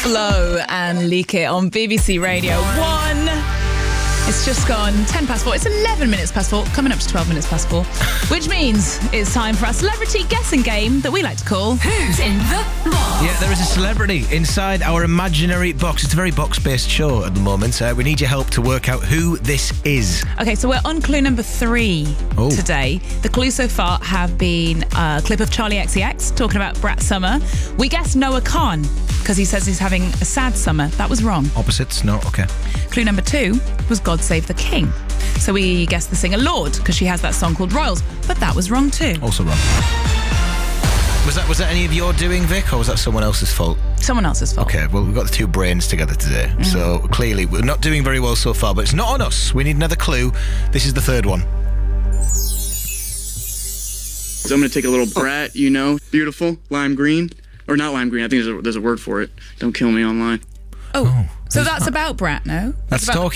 Flo and Leak It on BBC Radio 1. It's just gone 10 past 4. It's 11 minutes past 4, coming up to 12 minutes past 4, which means it's time for our celebrity guessing game that we like to call Who's in the Box? Yeah, there is a celebrity inside our imaginary box. It's a very box-based show at the moment. We need your help to work out who this is. Okay, so we're on clue number 3 today. The clues so far have been a clip of Charlie XCX talking about Brat Summer. We guessed Noah Khan because he says he's having a sad summer. That was wrong. Opposites? No? Okay. Clue number 2 was God Save the King. So we guessed the singer Lorde because she has that song called Royals, but that was wrong too. Also wrong. Was that any of your doing, Vic, or was that someone else's fault? Someone else's fault. Okay, well, we've got the two brains together today. So clearly we're not doing very well so far, but it's not on us. We need another clue. This is the third one. So I'm going to take a little Brat, beautiful, lime green. Or not lime green, I think there's a word for it. Don't kill me online. Oh. So that's about Brat, no? That's about talking